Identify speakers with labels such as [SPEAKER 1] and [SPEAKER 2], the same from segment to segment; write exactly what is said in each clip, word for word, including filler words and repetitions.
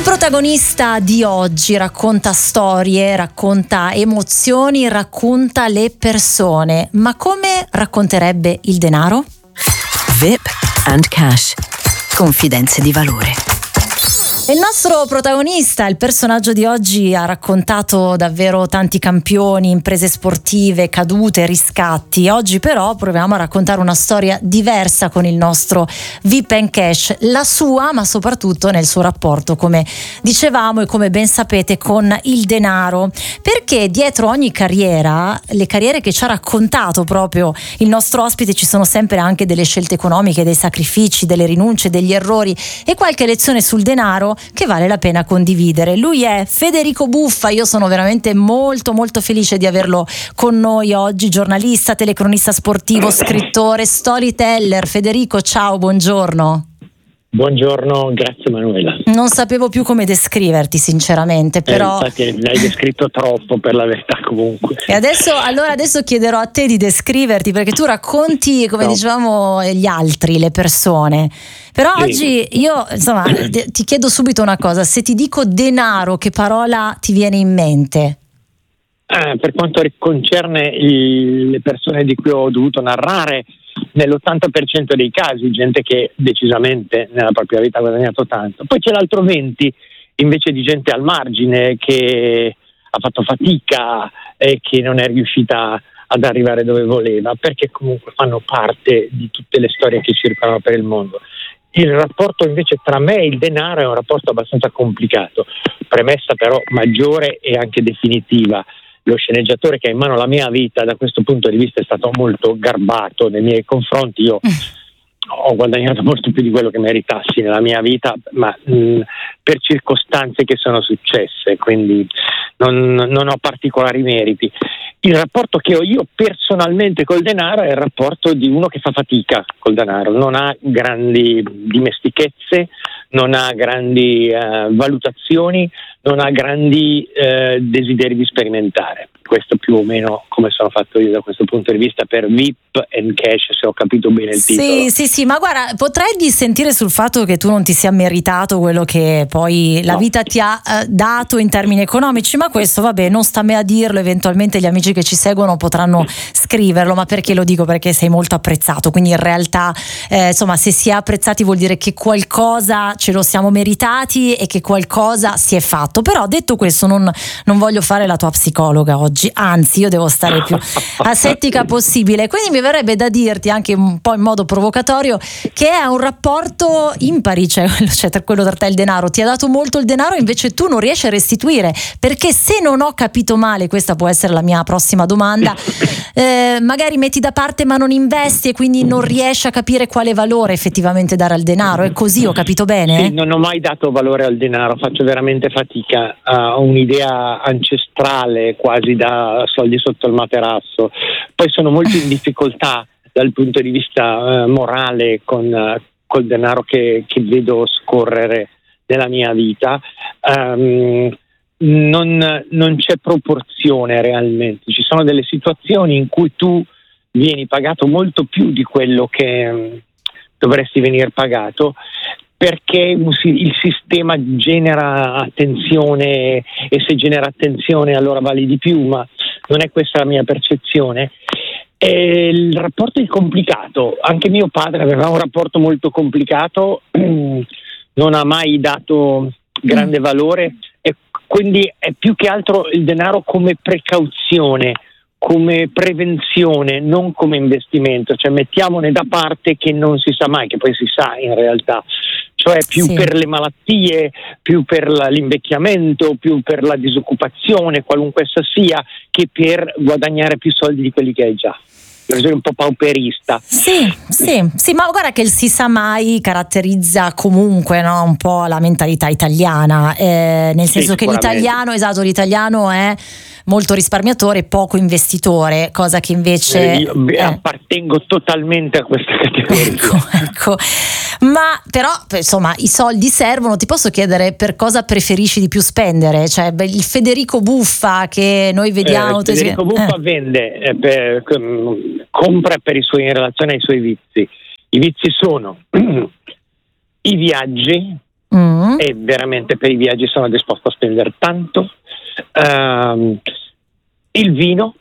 [SPEAKER 1] protagonista di oggi racconta storie, racconta emozioni, racconta le persone. Ma come racconterebbe il denaro?
[SPEAKER 2] V I P and Cash. Confidenze di valore.
[SPEAKER 1] Il nostro protagonista, il personaggio di oggi, ha raccontato davvero tanti campioni, imprese sportive, cadute, riscatti. Oggi però proviamo a raccontare una storia diversa con il nostro V I P and Cash, la sua, ma soprattutto nel suo rapporto, come dicevamo e come ben sapete, con il denaro. Perché dietro ogni carriera, le carriere che ci ha raccontato proprio il nostro ospite, ci sono sempre anche delle scelte economiche, dei sacrifici, delle rinunce, degli errori e qualche lezione sul denaro che vale la pena condividere. Lui è Federico Buffa, io sono veramente molto molto felice di averlo con noi oggi, giornalista, telecronista sportivo, scrittore, storyteller. Federico, ciao, buongiorno.
[SPEAKER 3] Buongiorno, grazie Manuela.
[SPEAKER 1] Non sapevo più come descriverti sinceramente, però
[SPEAKER 3] eh, infatti l'hai descritto troppo, per la verità, comunque.
[SPEAKER 1] E adesso, allora adesso chiederò a te di descriverti, perché tu racconti, come no. dicevamo, gli altri, le persone. Però sì. Oggi io, insomma, ti chiedo subito una cosa: se ti dico denaro, che parola ti viene in mente?
[SPEAKER 3] Eh, per quanto concerne il, le persone di cui ho dovuto narrare, nell'ottanta per cento dei casi gente che decisamente nella propria vita ha guadagnato tanto. Poi c'è l'altro venti invece di gente al margine che ha fatto fatica e che non è riuscita ad arrivare dove voleva, perché comunque fanno parte di tutte le storie che circolano per il mondo. Il rapporto invece tra me e il denaro è un rapporto abbastanza complicato, premessa però maggiore e anche definitiva. Lo sceneggiatore che ha in mano la mia vita da questo punto di vista è stato molto garbato nei miei confronti. Io ho guadagnato molto più di quello che meritassi nella mia vita, ma mh, per circostanze che sono successe, quindi non, non ho particolari meriti. Il rapporto che ho io personalmente col denaro è il rapporto di uno che fa fatica col denaro, non ha grandi dimestichezze, non ha grandi eh, valutazioni, non ha grandi eh, desideri di sperimentare. Questo più o meno come sono fatto io da questo punto di vista per V I P and Cash, se ho capito bene il
[SPEAKER 1] sì,
[SPEAKER 3] titolo.
[SPEAKER 1] Sì, sì, sì, ma guarda, potrei dissentire sul fatto che tu non ti sia meritato quello che poi la no. vita ti ha eh, dato in termini economici, ma questo vabbè, non sta a me a dirlo, eventualmente gli amici che ci seguono potranno scriverlo. Ma perché lo dico? Perché sei molto apprezzato, quindi in realtà eh, insomma, se si è apprezzati vuol dire che qualcosa ce lo siamo meritati e che qualcosa si è fatto. Però detto questo, non, non voglio fare la tua psicologa oggi, anzi io devo stare più asettica possibile, quindi mi verrebbe da dirti anche un po' in modo provocatorio che è un rapporto impari, cioè, cioè tra quello tra te e il denaro. Ti ha dato molto il denaro, invece tu non riesci a restituire, perché se non ho capito male, questa può essere la mia prossima domanda, eh, magari metti da parte ma non investi e quindi non riesci a capire quale valore effettivamente dare al denaro. È così, ho capito bene?
[SPEAKER 3] Sì, non ho mai dato valore al denaro, faccio veramente fatica, ho uh, un'idea ancestrale quasi da soldi sotto il materasso. Poi sono molto in difficoltà dal punto di vista uh, morale con uh, col denaro che, che vedo scorrere nella mia vita. Um, non, non c'è proporzione realmente. Ci sono delle situazioni in cui tu vieni pagato molto più di quello che um, dovresti venire pagato, perché il sistema genera attenzione e se genera attenzione allora vali di più, ma non è questa la mia percezione. E il rapporto è complicato, anche mio padre aveva un rapporto molto complicato, non ha mai dato grande valore e quindi è più che altro il denaro come precauzione, come prevenzione, non come investimento, cioè mettiamone da parte che non si sa mai, che poi si sa in realtà, cioè più sì. per le malattie, più per l'invecchiamento, più per la disoccupazione, qualunque essa sia, che per guadagnare più soldi di quelli che hai già. Una visione un po' pauperista.
[SPEAKER 1] Sì, sì, sì, ma guarda che il si sa mai caratterizza comunque, no, un po' la mentalità italiana, eh, nel senso sì, che l'italiano, esatto, l'italiano è molto risparmiatore e poco investitore, cosa che invece
[SPEAKER 3] eh, io eh. appartengo totalmente a questa categoria.
[SPEAKER 1] Ecco, ecco. Ma però insomma i soldi servono. Ti posso chiedere per cosa preferisci di più spendere? Cioè il Federico Buffa che noi vediamo,
[SPEAKER 3] eh, Federico te... Buffa eh. vende eh, per, compra per i suoi, in relazione ai suoi vizi. I vizi sono i viaggi,
[SPEAKER 1] mm.
[SPEAKER 3] uh-huh. e veramente per i viaggi sono disposto a spendere tanto. Uh, il vino,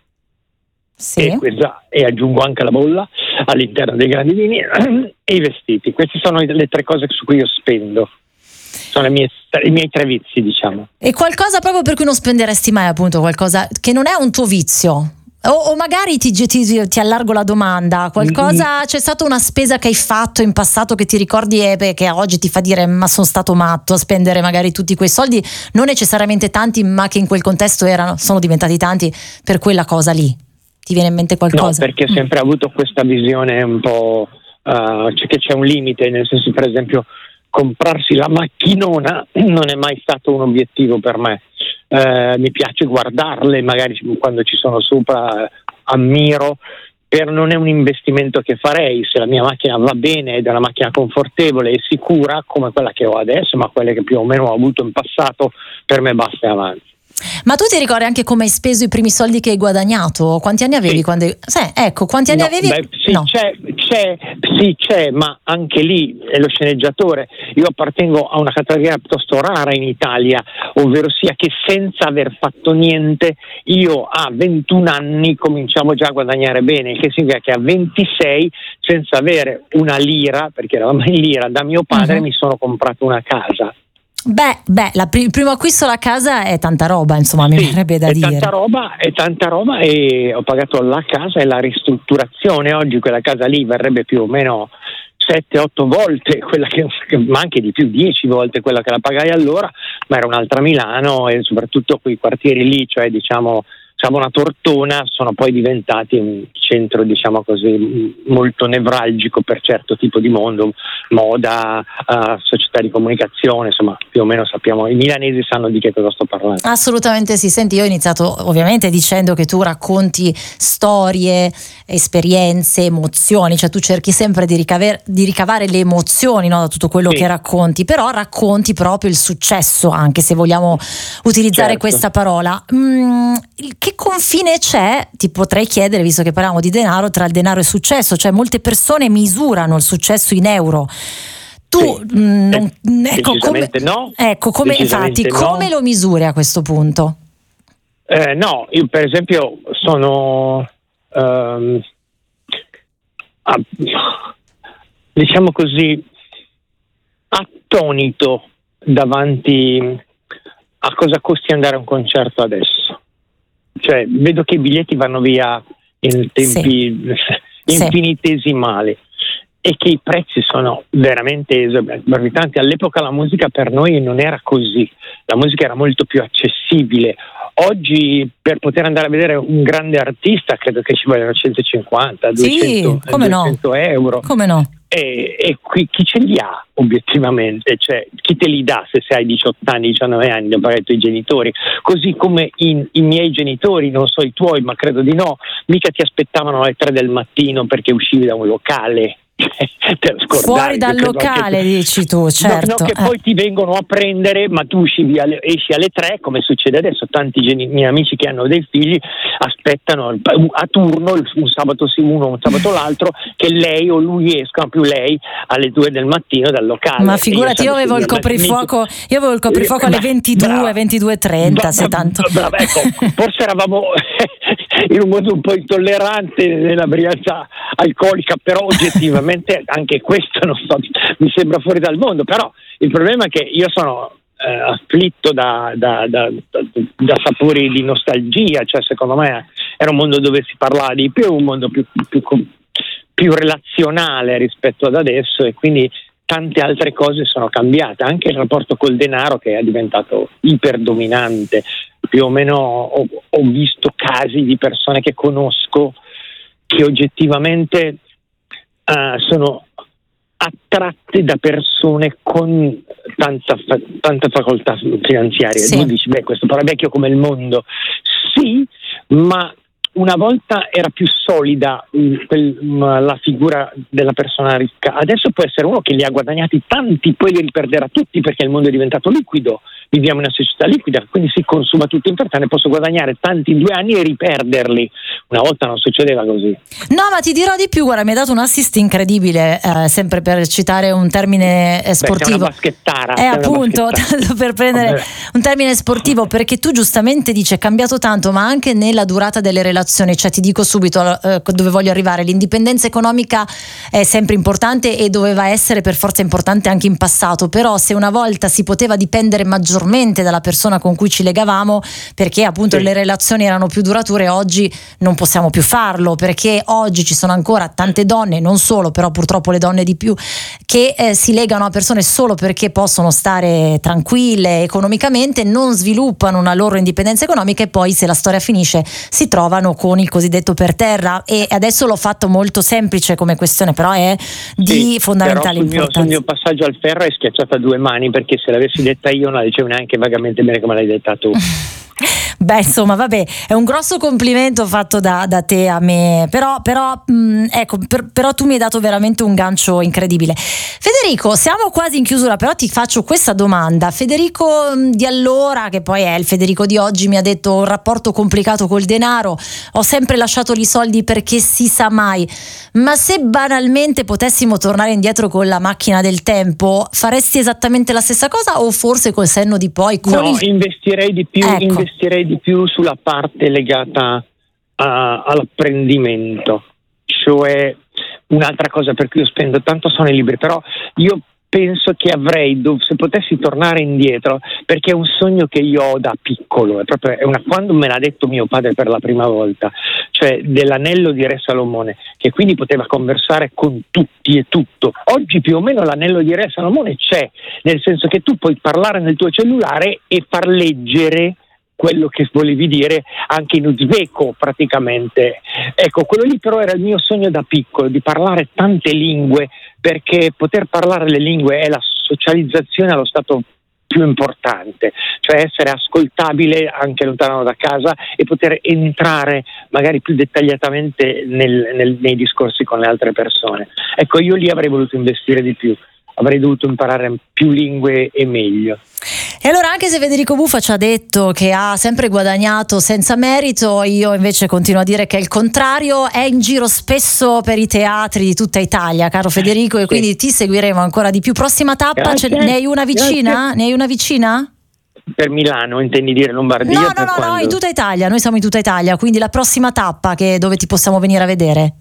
[SPEAKER 1] sì.
[SPEAKER 3] e, questa, e aggiungo anche la bolla all'interno dei grandi vini, e i vestiti. Queste sono le tre cose su cui io spendo. Sono le mie, i miei tre vizi, diciamo.
[SPEAKER 1] E qualcosa proprio per cui non spenderesti mai, appunto, qualcosa che non è un tuo vizio? O, o magari ti, ti, ti allargo la domanda, qualcosa, mm. c'è stata una spesa che hai fatto in passato che ti ricordi e beh, che oggi ti fa dire ma sono stato matto a spendere magari tutti quei soldi, non necessariamente tanti, ma che in quel contesto erano, sono diventati tanti per quella cosa lì? Ti viene in mente qualcosa?
[SPEAKER 3] No, perché ho sempre mm. avuto questa visione un po' uh, cioè che c'è un limite, nel senso, per esempio, comprarsi la macchinona non è mai stato un obiettivo per me. Eh, mi piace guardarle, magari quando ci sono sopra ammiro, per non è un investimento che farei. Se la mia macchina va bene ed è una macchina confortevole e sicura come quella che ho adesso, ma quelle che più o meno ho avuto in passato, per me basta e avanti.
[SPEAKER 1] Ma tu ti ricordi anche come hai speso i primi soldi che hai guadagnato? Quanti anni avevi?
[SPEAKER 3] Sì.
[SPEAKER 1] Quando... Sì, ecco, quanti anni
[SPEAKER 3] no,
[SPEAKER 1] avevi?
[SPEAKER 3] Beh, sì,
[SPEAKER 1] no.
[SPEAKER 3] c'è, c'è, sì, c'è, ma anche lì è lo sceneggiatore. Io appartengo a una categoria piuttosto rara in Italia, ovvero sia che senza aver fatto niente, io a ventuno anni cominciavo già a guadagnare bene, il che significa che a ventisei, senza avere una lira, perché eravamo in lira, da mio padre, uh-huh. mi sono comprato una casa.
[SPEAKER 1] Beh, beh la pr- il primo acquisto alla casa è tanta roba, insomma, mi
[SPEAKER 3] sì,
[SPEAKER 1] verrebbe da
[SPEAKER 3] è
[SPEAKER 1] dire.
[SPEAKER 3] Tanta roba, è tanta roba e ho pagato la casa e la ristrutturazione. Oggi quella casa lì verrebbe più o meno sette otto volte quella che, ma anche di più, dieci volte quella che la pagai allora, ma era un'altra Milano e soprattutto quei quartieri lì, cioè diciamo Savona Tortona, sono poi diventati un centro, diciamo così, molto nevralgico per certo tipo di mondo, moda, uh, società di comunicazione, insomma più o meno sappiamo, i milanesi sanno di che cosa sto parlando.
[SPEAKER 1] Assolutamente sì. Senti, io ho iniziato ovviamente dicendo che tu racconti storie, esperienze, emozioni, cioè tu cerchi sempre di, ricaver- di ricavare le emozioni, no, da tutto quello sì. che racconti, però racconti proprio il successo, anche se vogliamo utilizzare certo. questa parola. Mm, che confine c'è, ti potrei chiedere, visto che parliamo di denaro, tra il denaro e il successo? Cioè molte persone misurano il successo in euro. Tu
[SPEAKER 3] sì.
[SPEAKER 1] mh, non, eh, ecco come,
[SPEAKER 3] no.
[SPEAKER 1] ecco come infatti no. come lo misuri a questo punto?
[SPEAKER 3] Eh, no, io per esempio sono um, ah, diciamo così attonito davanti a cosa costi andare a un concerto adesso. Cioè, vedo che i biglietti vanno via in tempi sì. infinitesimali sì. e che i prezzi sono veramente esorbitanti. All'epoca la musica per noi non era così, la musica era molto più accessibile. Oggi per poter andare a vedere un grande artista credo che ci vogliono centocinquanta, duecento,
[SPEAKER 1] sì, come
[SPEAKER 3] duecento
[SPEAKER 1] no.
[SPEAKER 3] euro.
[SPEAKER 1] Come no?
[SPEAKER 3] E, e qui chi ce li ha obiettivamente, cioè chi te li dà se sei diciotto anni, diciannove anni, da pagare i tuoi genitori, così come in, i miei genitori, non so i tuoi ma credo di no, mica ti aspettavano alle tre del mattino perché uscivi da un locale.
[SPEAKER 1] Fuori dal locale che, dici tu, certo.
[SPEAKER 3] No, no, che
[SPEAKER 1] eh.
[SPEAKER 3] poi ti vengono a prendere, ma tu uscivi alle, esci alle tre, come succede adesso. Tanti geni, miei amici che hanno dei figli aspettano a turno, un sabato sì uno, un sabato l'altro, che lei o lui escano, più lei, alle due del mattino dal locale.
[SPEAKER 1] Ma figurati, io, io avevo il coprifuoco, io avevo il coprifuoco alle ventidue, ventidue e trenta, se tanto.
[SPEAKER 3] Brava, ecco, forse eravamo in un modo un po' intollerante nella brianza alcolica, però oggettivamente anche questo non so, mi sembra fuori dal mondo. Però il problema è che io sono eh, afflitto da, da, da, da, da sapori di nostalgia, cioè secondo me era un mondo dove si parlava di più, un mondo più, più, più relazionale rispetto ad adesso, e quindi tante altre cose sono cambiate, anche il rapporto col denaro che è diventato iperdominante. Più o meno ho, ho visto casi di persone che conosco che oggettivamente Uh, sono attratte da persone con tanta, fa- tanta facoltà finanziaria. Sì. Tu dici, beh, questo però è vecchio come il mondo. Sì, ma una volta era più solida um, quel, um, la figura della persona ricca. Adesso può essere uno che li ha guadagnati tanti, poi li riperderà tutti perché il mondo è diventato liquido, viviamo in una società liquida, quindi si consuma tutto in fretta, ne posso guadagnare tanti in due anni e riperderli. Una volta non succedeva così.
[SPEAKER 1] No, ma ti dirò di più, guarda, mi hai dato un assist incredibile, eh, sempre per citare un termine eh, sportivo.
[SPEAKER 3] Beh, sei una baschettara.
[SPEAKER 1] Eh, appunto, tanto per prendere Vabbè. un termine sportivo, perché tu giustamente dici è cambiato tanto, ma anche nella durata delle relazioni, cioè ti dico subito eh, dove voglio arrivare. L'indipendenza economica è sempre importante e doveva essere per forza importante anche in passato, però se una volta si poteva dipendere maggiormente dalla persona con cui ci legavamo, perché appunto sì. le relazioni erano più durature, oggi non possiamo più farlo, perché oggi ci sono ancora tante donne, non solo, però purtroppo le donne di più, che eh, si legano a persone solo perché possono stare tranquille economicamente, non sviluppano una loro indipendenza economica e poi se la storia finisce si trovano con il cosiddetto per terra. E adesso l'ho fatto molto semplice come questione, però è di sì, fondamentale
[SPEAKER 3] però
[SPEAKER 1] importanza.
[SPEAKER 3] Il mio passaggio al ferro è schiacciata a due mani, perché se l'avessi detta io non la dicevo neanche vagamente bene come l'hai detta tu.
[SPEAKER 1] Beh, insomma, vabbè, è un grosso complimento fatto da, da te a me, però, però mh, ecco, per, però tu mi hai dato veramente un gancio incredibile. Federico, siamo quasi in chiusura, però ti faccio questa domanda. Federico mh, di allora, che poi è il Federico di oggi, mi ha detto un rapporto complicato col denaro, ho sempre lasciato lì i soldi perché si sa mai, ma se banalmente potessimo tornare indietro con la macchina del tempo, faresti esattamente la stessa cosa o forse col senno di poi? Con
[SPEAKER 3] no,
[SPEAKER 1] il...
[SPEAKER 3] investirei di più,
[SPEAKER 1] ecco.
[SPEAKER 3] investirei di più sulla parte legata a, all'apprendimento, cioè un'altra cosa per cui io spendo tanto sono i libri, però io penso che avrei, se potessi tornare indietro, perché è un sogno che io ho da piccolo, è proprio è una, quando me l'ha detto mio padre per la prima volta, cioè dell'anello di Re Salomone, che quindi poteva conversare con tutti e tutto. Oggi più o meno l'anello di Re Salomone c'è, nel senso che tu puoi parlare nel tuo cellulare e far leggere quello che volevi dire anche in uzbeko praticamente. Ecco, quello lì però era il mio sogno da piccolo, di parlare tante lingue, perché poter parlare le lingue è la socializzazione allo stato più importante, cioè essere ascoltabile anche lontano da casa e poter entrare magari più dettagliatamente nel, nel, nei discorsi con le altre persone. Ecco, io lì avrei voluto investire di più, avrei dovuto imparare più lingue e meglio.
[SPEAKER 1] E allora, anche se Federico Buffa ci ha detto che ha sempre guadagnato senza merito, io invece continuo a dire che è il contrario. È in giro spesso per i teatri di tutta Italia, caro Federico, e quindi ti seguiremo ancora di più. Prossima tappa, ce, ne hai una vicina? Grazie. Ne hai una vicina?
[SPEAKER 3] Per Milano, intendi dire Lombardia?
[SPEAKER 1] No, no, no, no, in tutta Italia, noi siamo in tutta Italia, quindi la prossima tappa che dove ti possiamo venire a vedere?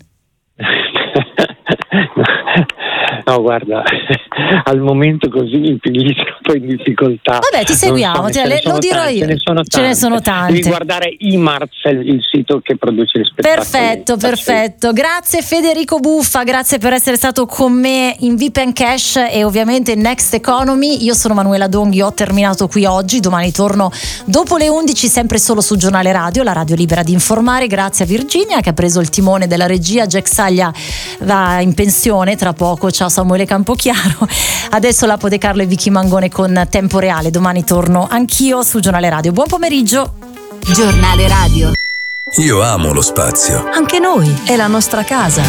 [SPEAKER 3] No, guarda, al momento così mi finisco poi in difficoltà.
[SPEAKER 1] Vabbè, ti seguiamo,
[SPEAKER 3] so,
[SPEAKER 1] te, le, lo dirò
[SPEAKER 3] tante,
[SPEAKER 1] io.
[SPEAKER 3] Ce ne sono tante.
[SPEAKER 1] Ce ne sono tante.
[SPEAKER 3] Devi guardare IMARZ, il sito che produce gli spettacoli.
[SPEAKER 1] Perfetto, perfetto. Grazie Federico Buffa, grazie per essere stato con me in V P N Cash e ovviamente in Next Economy. Io sono Manuela Donghi, ho terminato qui oggi, domani torno dopo le undici, sempre solo su Giornale Radio, la radio libera di informare. Grazie a Virginia che ha preso il timone della regia. Jack Saglia va in pensione tra poco. Ciao Samuele Campochiaro. Adesso Lapo De Carlo e Vicky Mangone con Tempo Reale. Domani torno anch'io su Giornale Radio. Buon pomeriggio.
[SPEAKER 2] Giornale Radio.
[SPEAKER 4] Io amo lo spazio.
[SPEAKER 2] Anche noi, è la nostra casa.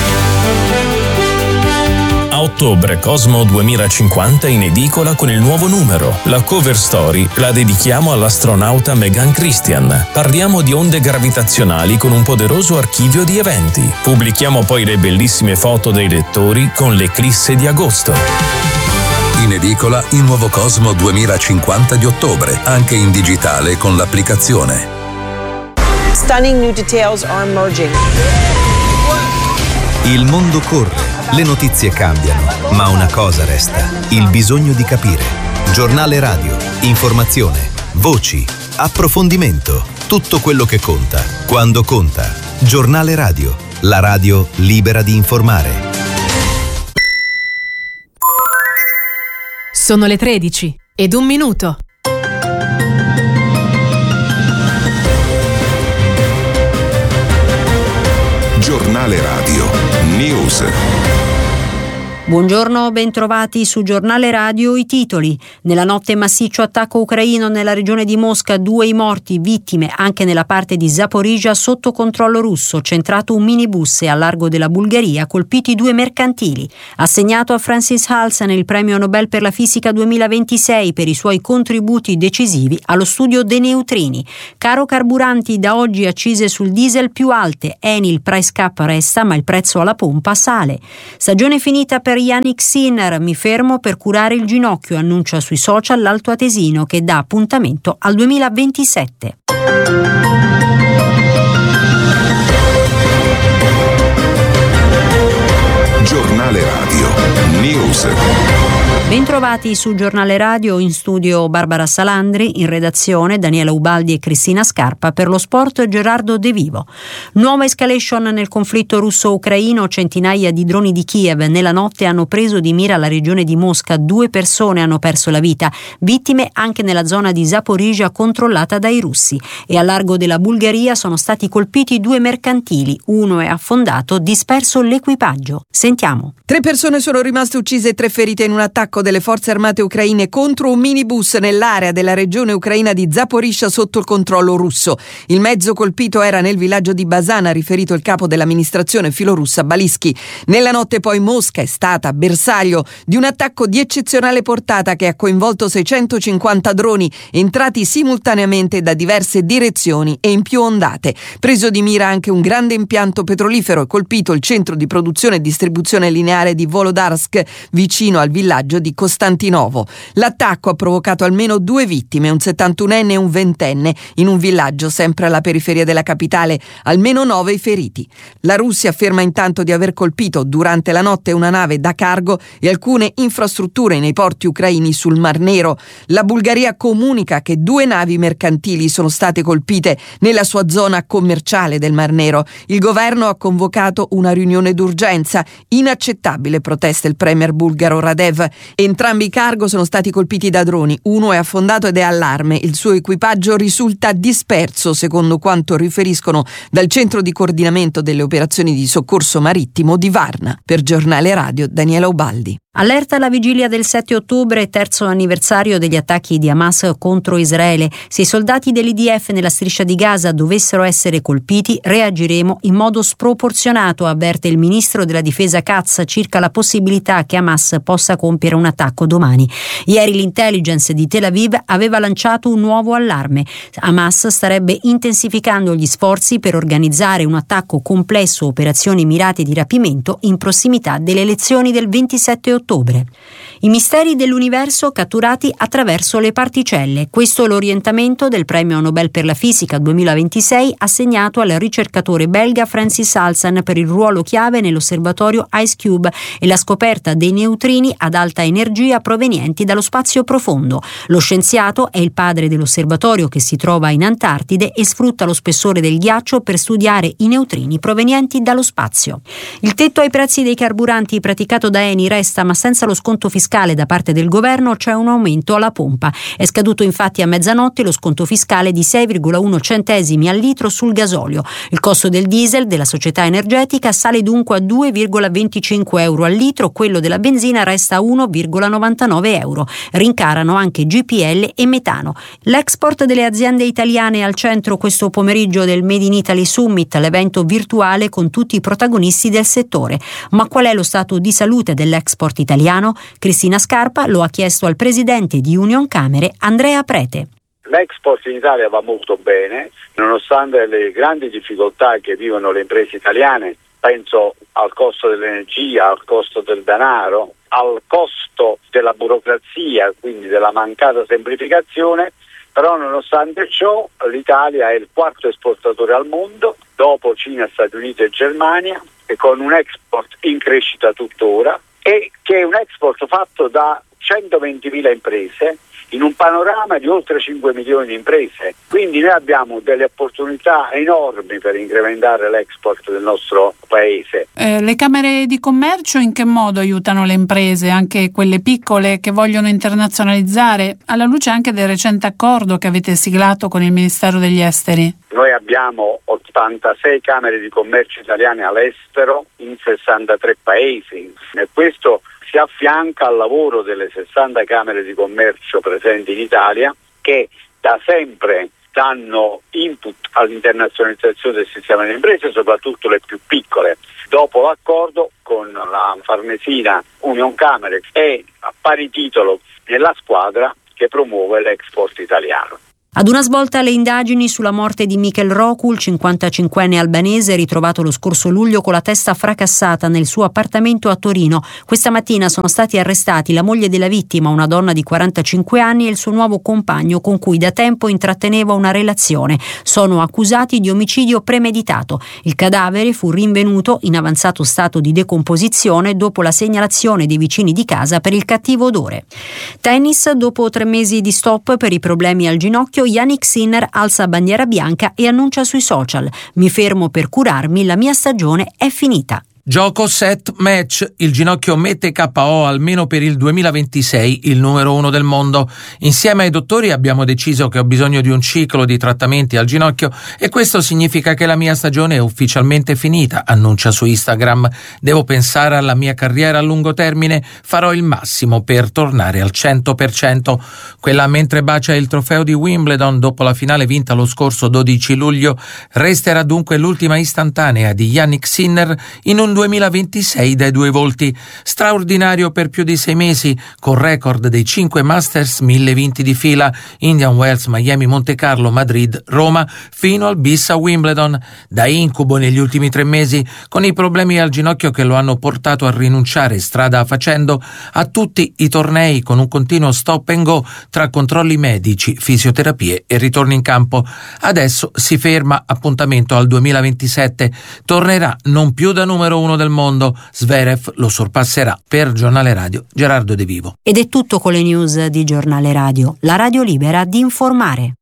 [SPEAKER 5] A ottobre Cosmo duemilacinquanta in edicola con il nuovo numero. La cover story la dedichiamo all'astronauta Megan Christian. Parliamo di onde gravitazionali con un poderoso archivio di eventi. Pubblichiamo poi le bellissime foto dei lettori con l'eclisse di agosto.
[SPEAKER 4] In edicola il nuovo Cosmo duemilacinquanta di ottobre, anche in digitale con l'applicazione.
[SPEAKER 6] Stunning new details are emerging.
[SPEAKER 7] Il mondo corre, le notizie cambiano, ma una cosa resta: il bisogno di capire. Giornale Radio, informazione, voci, approfondimento, tutto quello che conta, quando conta. Giornale Radio, la radio libera di informare.
[SPEAKER 8] Sono le tredici ed un minuto.
[SPEAKER 9] Giornale Radio News. Buongiorno, bentrovati su Giornale Radio. I titoli. Nella notte massiccio attacco ucraino nella regione di Mosca, due i morti, vittime anche nella parte di Zaporizhzhia sotto controllo russo, centrato un minibus e a largo della Bulgaria colpiti due mercantili. Assegnato a Francis Halsan il premio Nobel per la fisica duemilaventisei per i suoi contributi decisivi allo studio dei neutrini. Caro carburanti, da oggi accise sul diesel più alte, Enil price cap resta ma il prezzo alla pompa sale. Stagione finita per Yannick Sinner, mi fermo per curare il ginocchio, annuncia sui social l'altoatesino che dà appuntamento al duemilaventisette.
[SPEAKER 10] Giornale Radio News.
[SPEAKER 9] Bentrovati su Giornale Radio, in studio Barbara Salandri, in redazione Daniela Ubaldi e Cristina Scarpa, per lo sport Gerardo De Vivo. Nuova escalation nel conflitto russo-ucraino, centinaia di droni di Kiev nella notte hanno preso di mira la regione di Mosca, due persone hanno perso la vita, vittime anche nella zona di Zaporizhzhia controllata dai russi, e a largo della Bulgaria sono stati colpiti due mercantili, uno è affondato, disperso l'equipaggio. Sentiamo.
[SPEAKER 11] Tre persone sono rimaste uccise e tre ferite in un attacco delle forze armate ucraine contro un minibus nell'area della regione ucraina di Zaporizhzhia sotto il controllo russo. Il mezzo colpito era nel villaggio di Basan, ha riferito il capo dell'amministrazione filorussa Balisky. Nella notte poi Mosca è stata bersaglio di un attacco di eccezionale portata che ha coinvolto seicentocinquanta droni entrati simultaneamente da diverse direzioni e in più ondate. Preso di mira anche un grande impianto petrolifero e colpito il centro di produzione e distribuzione lineare di Volodarsk vicino al villaggio di Costantinovo. L'attacco ha provocato almeno due vittime, un settantunenne e un ventenne, in un villaggio sempre alla periferia della capitale, almeno nove i feriti. La Russia afferma intanto di aver colpito durante la notte una nave da cargo e alcune infrastrutture nei porti ucraini sul Mar Nero. La Bulgaria comunica che due navi mercantili sono state colpite nella sua zona commerciale del Mar Nero. Il governo ha convocato una riunione d'urgenza. Inaccettabile, protesta il premier bulgaro Radev. Entrambi i cargo sono stati colpiti da droni, uno è affondato ed è allarme, il suo equipaggio risulta disperso, secondo quanto riferiscono dal centro di coordinamento delle operazioni di soccorso marittimo di Varna. Per Giornale Radio Daniela Ubaldi.
[SPEAKER 9] Allerta alla vigilia del sette ottobre, terzo anniversario degli attacchi di Hamas contro Israele. Se i soldati dell'I D F nella striscia di Gaza dovessero essere colpiti, reagiremo in modo sproporzionato, avverte il ministro della difesa Katz circa la possibilità che Hamas possa compiere un attacco domani. Ieri l'intelligence di Tel Aviv aveva lanciato un nuovo allarme. Hamas starebbe intensificando gli sforzi per organizzare un attacco complesso, operazioni mirate di rapimento in prossimità delle elezioni del ventisette ottobre. I misteri dell'universo catturati attraverso le particelle. Questo è l'orientamento del premio Nobel per la fisica duemilaventisei assegnato al ricercatore belga Francis Halsan per il ruolo chiave nell'osservatorio IceCube e la scoperta dei neutrini ad alta energia provenienti dallo spazio profondo. Lo scienziato è il padre dell'osservatorio che si trova in Antartide e sfrutta lo spessore del ghiaccio per studiare i neutrini provenienti dallo spazio. Il tetto ai prezzi dei carburanti praticato da Eni resta, ma senza lo sconto fiscale da parte del governo c'è un aumento alla pompa. È scaduto infatti a mezzanotte lo sconto fiscale di sei virgola uno centesimi al litro sul gasolio. Il costo del diesel della società energetica sale dunque a due virgola venticinque euro al litro, quello della benzina resta a uno virgola novantanove euro. Rincarano anche G P L e metano. L'export delle aziende italiane al centro questo pomeriggio del Made in Italy Summit, l'evento virtuale con tutti i protagonisti del settore. Ma qual è lo stato di salute dell'export italiano? Cristina Scarpa lo ha chiesto al presidente di Union Camere, Andrea Prete.
[SPEAKER 12] L'export in Italia va molto bene, nonostante le grandi difficoltà che vivono le imprese italiane. Penso al costo dell'energia, al costo del denaro, al costo della burocrazia, quindi della mancata semplificazione. Però nonostante ciò l'Italia è il quarto esportatore al mondo, dopo Cina, Stati Uniti e Germania, e con un export in crescita tuttora, e che è un export fatto da centoventimila imprese in un panorama di oltre cinque milioni di imprese. Quindi noi abbiamo delle opportunità enormi per incrementare l'export del nostro paese.
[SPEAKER 13] Eh, le camere di commercio in che modo aiutano le imprese, anche quelle piccole che vogliono internazionalizzare, alla luce anche del recente accordo che avete siglato con il Ministero degli Esteri?
[SPEAKER 12] Noi abbiamo ottantasei camere di commercio italiane all'estero in sessantatré paesi e questo si affianca al lavoro delle sessanta camere di commercio presenti in Italia, che da sempre danno input all'internazionalizzazione del sistema delle imprese, soprattutto le più piccole. Dopo l'accordo con la Farnesina Union Camere è a pari titolo nella squadra che promuove l'export italiano.
[SPEAKER 9] Ad una svolta le indagini sulla morte di Michael Rocul, cinquantacinquenne albanese, ritrovato lo scorso luglio con la testa fracassata nel suo appartamento a Torino. Questa mattina sono stati arrestati la moglie della vittima, una donna di quarantacinque anni, e il suo nuovo compagno con cui da tempo intratteneva una relazione. Sono accusati di omicidio premeditato. Il cadavere fu rinvenuto in avanzato stato di decomposizione dopo la segnalazione dei vicini di casa per il cattivo odore. Tennis, dopo tre mesi di stop per i problemi al ginocchio, Jannik Sinner alza bandiera bianca e annuncia sui social: mi fermo per curarmi, la mia stagione è finita.
[SPEAKER 14] Gioco, set, match. Il ginocchio mette K O almeno per il duemilaventisei, il numero uno del mondo. Insieme ai dottori abbiamo deciso che ho bisogno di un ciclo di trattamenti al ginocchio e questo significa che la mia stagione è ufficialmente finita, annuncia su Instagram. Devo pensare alla mia carriera a lungo termine, farò il massimo per tornare al cento per cento. Quella mentre bacia il trofeo di Wimbledon dopo la finale vinta lo scorso dodici luglio, resterà dunque l'ultima istantanea di Jannik Sinner in un duemilaventisei dai due volti, straordinario per più di sei mesi, con record dei cinque Masters, mille vinti di fila, Indian Wells, Miami, Monte Carlo, Madrid, Roma, fino al bis a Wimbledon. Da incubo negli ultimi tre mesi, con i problemi al ginocchio che lo hanno portato a rinunciare strada facendo a tutti i tornei, con un continuo stop and go tra controlli medici, fisioterapie e ritorni in campo. Adesso si ferma, appuntamento al duemilaventisette, tornerà non più da numero uno del mondo, Zverev lo sorpasserà. Per Giornale Radio, Gerardo De Vivo.
[SPEAKER 9] Ed è tutto con le news di Giornale Radio, la radio libera di informare.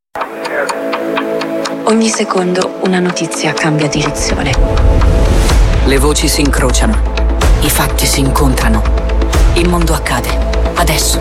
[SPEAKER 2] Ogni secondo una notizia cambia direzione. Le voci si incrociano, i fatti si incontrano, il mondo accade, adesso.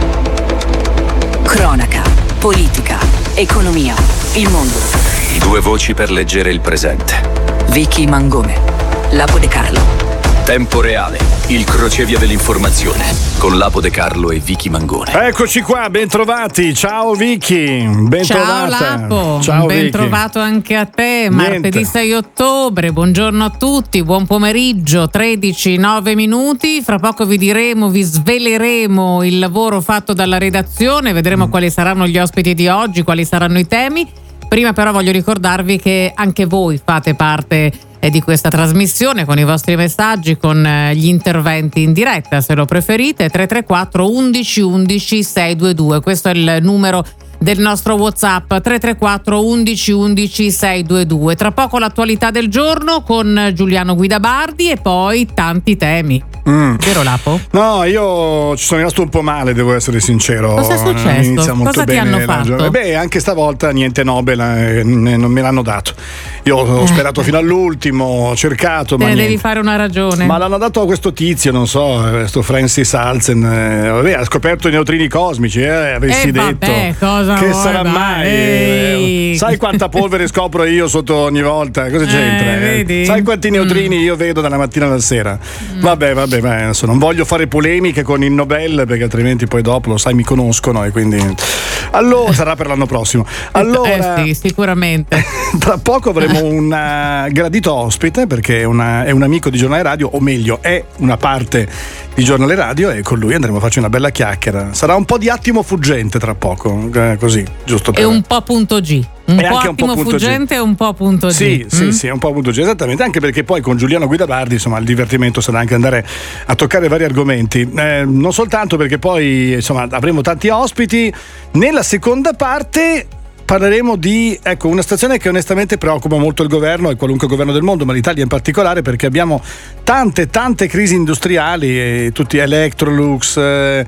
[SPEAKER 2] Cronaca, politica, economia, il mondo.
[SPEAKER 15] Due voci per leggere il presente.
[SPEAKER 2] Vicky Mangone, Lapo De Carlo.
[SPEAKER 15] Tempo reale, il crocevia dell'informazione con Lapo De Carlo e Vicky Mangone.
[SPEAKER 16] Eccoci qua, bentrovati. Ciao Vicky, ben
[SPEAKER 17] Ciao
[SPEAKER 16] trovata.
[SPEAKER 17] Lapo,
[SPEAKER 16] Ciao
[SPEAKER 17] ben
[SPEAKER 16] Vicky.
[SPEAKER 17] trovato anche a te.
[SPEAKER 16] Niente.
[SPEAKER 17] Martedì sei ottobre, buongiorno a tutti, buon pomeriggio, tredici nove minuti. Fra poco vi diremo, vi sveleremo il lavoro fatto dalla redazione, vedremo mm. quali saranno gli ospiti di oggi, quali saranno i temi. Prima però voglio ricordarvi che anche voi fate parte di questa trasmissione con i vostri messaggi, con gli interventi in diretta, se lo preferite. Tre tre quattro undici undici seicentodventidue, questo è il numero del nostro WhatsApp, tre tre quattro undici undici seicentodventidue. Tra poco l'attualità del giorno con Giuliano Guidabardi e poi tanti temi. Mm. Vero Lapo?
[SPEAKER 16] No, io ci sono rimasto un po' male, devo essere sincero.
[SPEAKER 17] Cosa è successo?
[SPEAKER 16] Inizia molto
[SPEAKER 17] Cosa ti
[SPEAKER 16] bene
[SPEAKER 17] hanno
[SPEAKER 16] la
[SPEAKER 17] fatto?
[SPEAKER 16] gio- Beh, anche stavolta niente Nobel, eh, non me l'hanno dato. Io ho sperato fino all'ultimo, ho cercato,
[SPEAKER 17] Te
[SPEAKER 16] ma
[SPEAKER 17] ne
[SPEAKER 16] niente.
[SPEAKER 17] devi fare una ragione.
[SPEAKER 16] Ma l'hanno dato a questo tizio, non so, questo Francis Alzen, eh, vabbè, ha scoperto i neutrini cosmici, eh, avessi
[SPEAKER 17] Eh,
[SPEAKER 16] detto.
[SPEAKER 17] vabbè, cosa
[SPEAKER 16] che
[SPEAKER 17] vuoi,
[SPEAKER 16] sarà
[SPEAKER 17] dai?
[SPEAKER 16] mai?
[SPEAKER 17] Ehi.
[SPEAKER 16] Eh, sai quanta polvere scopro io sotto ogni volta? Cosa c'entra?
[SPEAKER 17] Eh,
[SPEAKER 16] eh?
[SPEAKER 17] vedi?
[SPEAKER 16] Sai quanti neutrini
[SPEAKER 17] Mm.
[SPEAKER 16] io vedo dalla mattina alla sera? Mm. Vabbè, vabbè, vabbè, adesso non voglio fare polemiche con il Nobel perché altrimenti poi dopo, lo sai, mi conoscono e quindi allora sarà per l'anno prossimo. Allora,
[SPEAKER 17] eh sì, sicuramente.
[SPEAKER 16] tra poco avremo un uh, gradito ospite perché è, una, è un amico di Giornale Radio, o meglio è una parte di Giornale Radio, e con lui andremo a farci una bella chiacchiera. Sarà un po' di attimo fuggente tra poco, eh, così, giusto per...
[SPEAKER 17] E un po' punto G. Un
[SPEAKER 16] E
[SPEAKER 17] po'
[SPEAKER 16] anche un po'
[SPEAKER 17] attimo
[SPEAKER 16] punto G.
[SPEAKER 17] fuggente e un po' punto G.
[SPEAKER 16] Sì, sì,
[SPEAKER 17] Mm?
[SPEAKER 16] sì, un po' punto G, esattamente, anche perché poi con Giuliano Guidabardi, insomma, il divertimento sarà anche andare a toccare vari argomenti, eh, non soltanto perché poi, insomma, avremo tanti ospiti. Nella seconda parte parleremo di, ecco, una situazione che onestamente preoccupa molto il governo e qualunque governo del mondo, ma l'Italia in particolare, perché abbiamo tante tante crisi industriali, e tutti Electrolux, eh,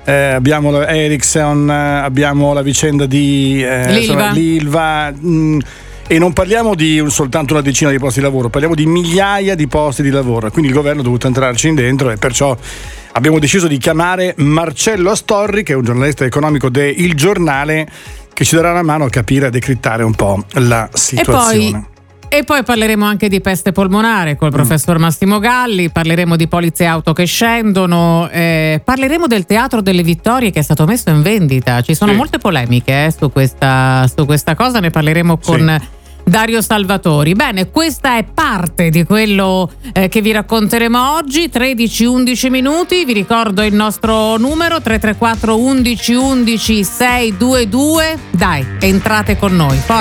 [SPEAKER 16] eh, abbiamo Ericsson, abbiamo la vicenda di eh,
[SPEAKER 17] L'Ilva,
[SPEAKER 16] insomma, l'Ilva mh, e non parliamo di un, soltanto una decina di posti di lavoro, parliamo di migliaia di posti di lavoro, quindi il governo ha dovuto entrarci in dentro e perciò abbiamo deciso di chiamare Marcello Astorri, che è un giornalista economico de Il Giornale, che ci darà una mano a capire, a decrittare un po' la situazione.
[SPEAKER 17] E poi, e poi parleremo anche di peste polmonare col mm. professor Massimo Galli, parleremo di polizze auto che scendono, eh, parleremo del Teatro delle Vittorie che è stato messo in vendita. Ci sono sì. molte polemiche eh, su, questa, su questa cosa, ne parleremo con sì. Dario Salvatori. Bene, questa è parte di quello eh, che vi racconteremo oggi. Tredici undici minuti, vi ricordo il nostro numero tre tre quattro undici undici sei due due. Dai, entrate con noi, forza.